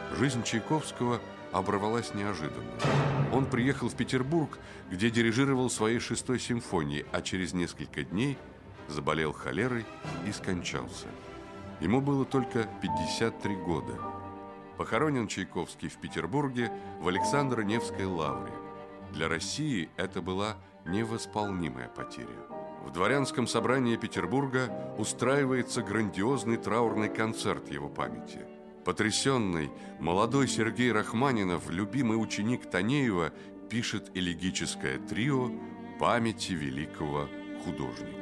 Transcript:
Жизнь Чайковского оборвалась неожиданно. Он приехал в Петербург, где дирижировал своей 6-й симфонией, а через несколько дней заболел холерой и скончался. Ему было только 53 года. Похоронен Чайковский в Петербурге в Александро-Невской лавре. Для России это была невосполнимая потеря. В дворянском собрании Петербурга устраивается грандиозный траурный концерт его памяти. Потрясенный, молодой Сергей Рахманинов, любимый ученик Танеева, пишет элегическое трио памяти великого художника.